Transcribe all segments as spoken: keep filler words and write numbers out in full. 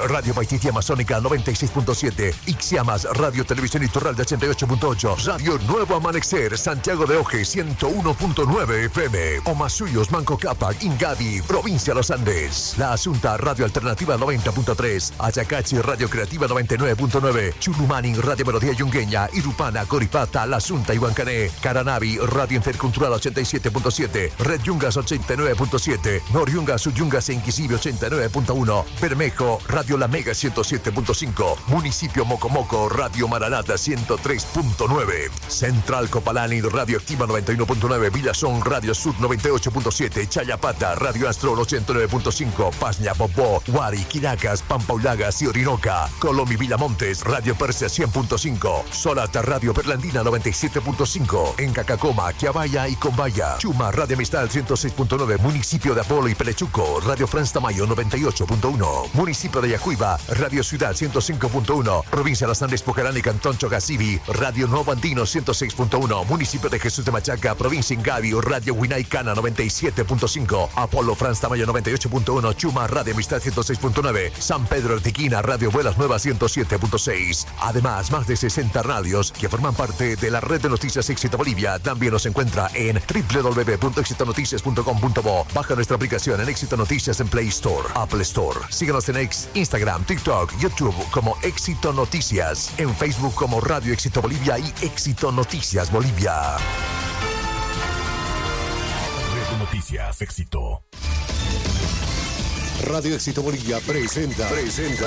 Radio Paititi Amazónica noventa y seis punto siete, Ixiamas Radio Televisión Iturralde ochenta y ocho punto ocho, Radio Nuevo Amanecer Santiago de Oje ciento uno punto nueve F M, Omasuyos Manco Cápac, Ingavi, Provincia Los Andes. La Asunta Radio Alternativa noventa punto tres, Ayacachi Radio Creativa noventa y nueve punto nueve, Chulumanin Radio Melodía Yungueña, Irupana, Coripata, La Asunta y Huancané, Caranavi Radio Intercultural ochenta y siete punto siete, Red Yungas ochenta y nueve punto siete, Noriungas Uyungas e Inquisible ochenta y nueve punto uno, Bermejo Radio La Mega ciento siete punto cinco, Municipio Mocomoco Radio Maranata ciento tres punto nueve, Central Copalani Radio Activa noventa y uno punto nueve, Villazón Radio Sur noventa y ocho punto siete, Chayapata Radio Astro ochenta y nueve punto cinco, Pasña Popó, Guari, Quiracas, Pampaulagas y Orinoca, Colomi Villamontes Radio Persia cien punto cinco, Solata Radio Perlandina noventa y siete punto cinco, en Cacacoma, Quiabaya y Combaya, Chuma Radio Amistad ciento seis punto nueve, Municipio de Apolo y Pelechuco Radio Franz Tamayo noventa y ocho punto uno, Municipio de Yacuiba Radio Ciudad ciento cinco punto uno, Provincia de Las Andes Pucarán y Cantón Chogasibi Radio Nuevo Andino ciento seis punto uno, Municipio de Jesús de Machaca, Provincia Ingavi Radio Huinaicana noventa y siete punto cinco, Apolo Franz Tamayo noventa y ocho punto uno, Chuma Radio Amistad ciento seis punto nueve, San Pedro de Tequina Radio Buenas Nuevas ciento siete punto seis. Además, más de sesenta radios que forman parte de la red de noticias Éxito Bolivia. También nos encuentra en doble u doble u doble u punto éxito noticias punto com punto bo. Baja nuestra aplicación en Éxito Noticias en Play Store, Apple Store. Síguenos en X, Instagram, TikTok, YouTube como Éxito Noticias. En Facebook como Radio Éxito Bolivia y Éxito Noticias Bolivia. Red Noticias Éxito. Radio Éxito Bolivia presenta. Presenta.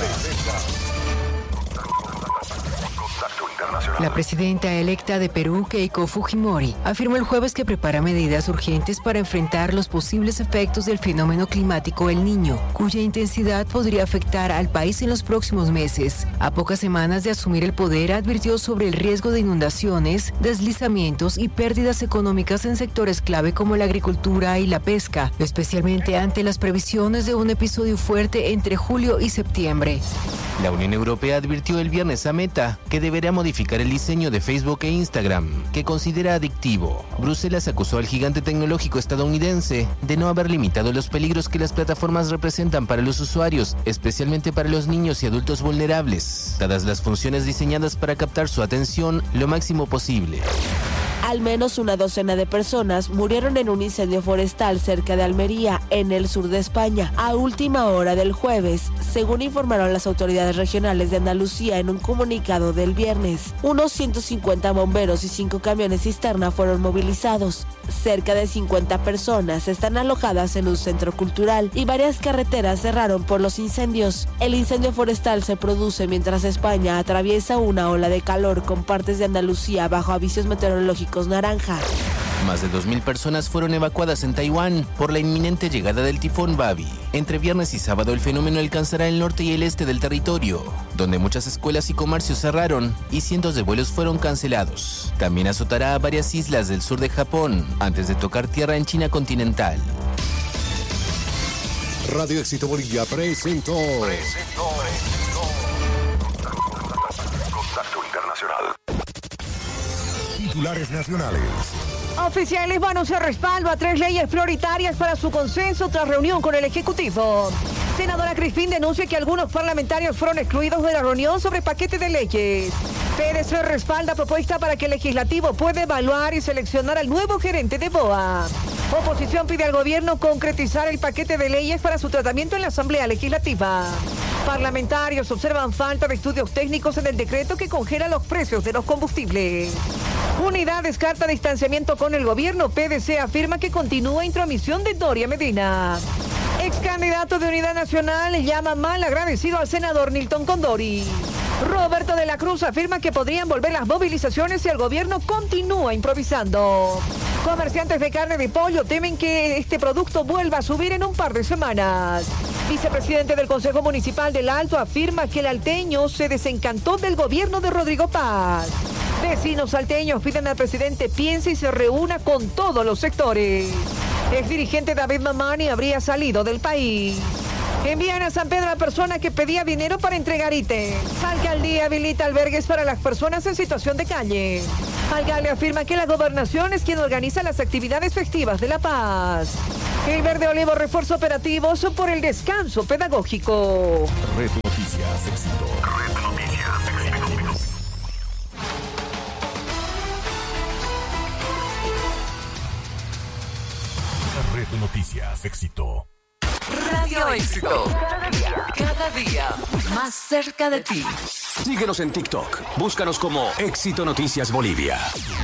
La presidenta electa de Perú, Keiko Fujimori, afirmó el jueves que prepara medidas urgentes para enfrentar los posibles efectos del fenómeno climático El Niño, cuya intensidad podría afectar al país en los próximos meses. A pocas semanas de asumir el poder, advirtió sobre el riesgo de inundaciones, deslizamientos y pérdidas económicas en sectores clave como la agricultura y la pesca, especialmente ante las previsiones de un episodio fuerte entre julio y septiembre. La Unión Europea advirtió el viernes a Meta que deberá modificar el diseño de Facebook e Instagram, que considera adictivo. Bruselas acusó al gigante tecnológico estadounidense de no haber limitado los peligros que las plataformas representan para los usuarios, especialmente para los niños y adultos vulnerables, dadas las funciones diseñadas para captar su atención lo máximo posible. Al menos una docena de personas murieron en un incendio forestal cerca de Almería, en el sur de España, a última hora del jueves, según informaron las autoridades regionales de Andalucía en un comunicado del viernes. Unos ciento cincuenta bomberos y cinco camiones cisterna fueron movilizados. Cerca de cincuenta personas están alojadas en un centro cultural y varias carreteras cerraron por los incendios. El incendio forestal se produce mientras España atraviesa una ola de calor con partes de Andalucía bajo avisos meteorológicos naranja. Más de dos mil personas fueron evacuadas en Taiwán por la inminente llegada del tifón Babi. Entre viernes y sábado el fenómeno alcanzará el norte y el este del territorio, donde muchas escuelas y comercios cerraron y cientos de vuelos fueron cancelados. También azotará a varias islas del sur de Japón antes de tocar tierra en China continental. Radio Éxito Bolivia presentó. Presentó. Contacto Internacional. Titulares nacionales. Oficialismo anuncia respaldo a tres leyes prioritarias para su consenso tras reunión con el Ejecutivo. Senadora Crispín denuncia que algunos parlamentarios fueron excluidos de la reunión sobre paquete de leyes. P D C respalda propuesta para que el Legislativo pueda evaluar y seleccionar al nuevo gerente de B O A. Oposición pide al gobierno concretizar el paquete de leyes para su tratamiento en la Asamblea Legislativa. Parlamentarios observan falta de estudios técnicos en el decreto que congela los precios de los combustibles. Unidad descarta distanciamiento con el gobierno. P D C afirma que continúa intromisión de Doria Medina. Ex candidato de Unidad Nacional llama mal agradecido al senador Nilton Condori. Roberto de la Cruz afirma que podrían volver las movilizaciones si el gobierno continúa improvisando. Comerciantes de carne de pollo temen que este producto vuelva a subir en un par de semanas. Vicepresidente del Consejo Municipal del Alto afirma que el alteño se desencantó del gobierno de Rodrigo Paz. Vecinos salteños piden al presidente piense y se reúna con todos los sectores. El dirigente David Mamani habría salido del país. Envían a San Pedro a persona que pedía dinero para entregar ítems. Alcaldía habilita albergues para las personas en situación de calle. Alcalde afirma que la gobernación es quien organiza las actividades festivas de La Paz. El Verde Olivo refuerza operativos por el descanso pedagógico. Red Noticias. Noticias, éxito. Red de Noticias, éxito. Red de Noticias, éxito. Radio Éxito. Cada día, cada día más cerca de ti. Síguenos en TikTok. Búscanos como Éxito Noticias Bolivia.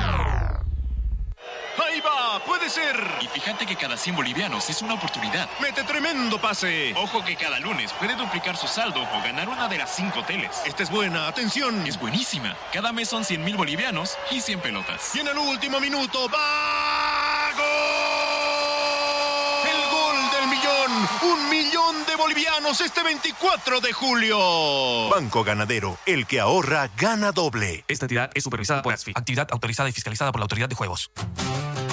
¡Ahí va! ¡Puede ser! Y fíjate que cada cien bolivianos es una oportunidad. ¡Mete tremendo pase! Ojo que cada lunes puede duplicar su saldo o ganar una de las cinco teles. Esta es buena, atención. Es buenísima. Cada mes son cien mil bolivianos y cien pelotas. Y en el último minuto, ¡va! ¡Gol! ¡El gol del millón! ¡Un millón de bolivianos este veinticuatro de julio! Banco Ganadero, el que ahorra, gana doble. Esta entidad es supervisada por ASFI, actividad autorizada y fiscalizada por la Autoridad de Juegos.